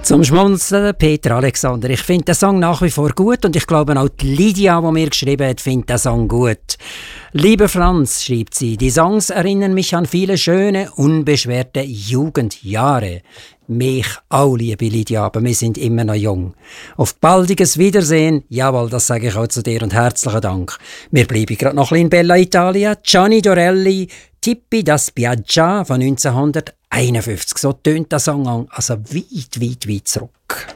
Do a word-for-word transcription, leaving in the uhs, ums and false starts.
Zum Schmunzeln, Peter Alexander. Ich finde den Song nach wie vor gut und ich glaube auch die Lydia, die mir geschrieben hat, findet den Song gut. Liebe Franz, schreibt sie, die Songs erinnern mich an viele schöne, unbeschwerte Jugendjahre. Mich auch, liebe Lydia, aber wir sind immer noch jung. Auf baldiges Wiedersehen, jawohl, das sage ich auch zu dir und herzlichen Dank. Wir bleiben gerade noch ein bisschen in Bella Italia. Gianni Dorelli, Tippi da Spiaggia von neunzehnhunderteinundfünfzig. So tönt der Song an, also weit, weit, weit zurück.